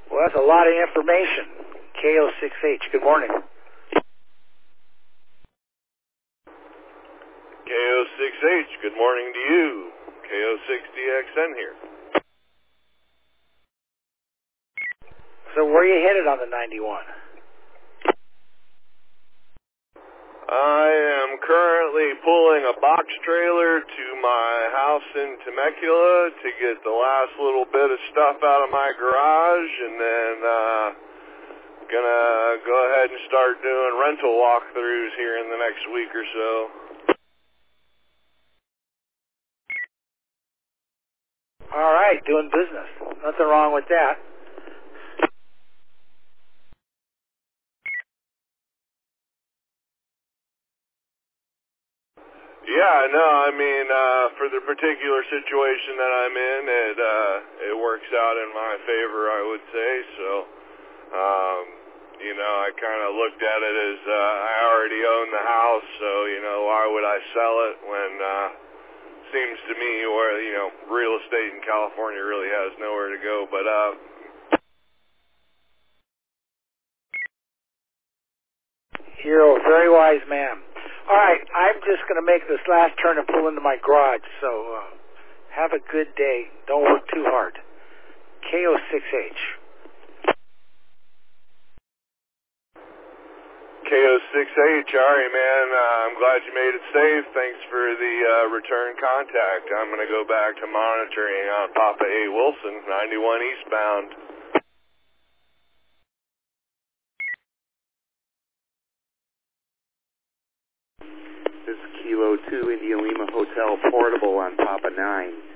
Well, that's a lot of information. KO6H, good morning. KO6H, good morning to you. KO6DXN here. So where are you headed on the 91? I am currently pulling a box trailer to my house in Temecula to get the last little bit of stuff out of my garage, and then gonna go ahead and start doing rental walkthroughs here in the next week or so. All right, doing business. Nothing wrong with that. Yeah, no, I mean, for the particular situation that I'm in, it works out in my favor, I would say. So, you know, I kind of looked at it as I already own the house, so, you know, why would I sell it when seems to me where, you know, real estate in California really has nowhere to go. But You're a very wise man. All right, I'm just going to make this last turn and pull into my garage, so have a good day. Don't work too hard. KO6H. KO6H, all right, man, I'm glad you made it safe. Thanks for the return contact. I'm going to go back to monitoring on Papa A. Wilson, 91 eastbound. This is Kilo 2, India Lima Hotel Portable on Papa 9.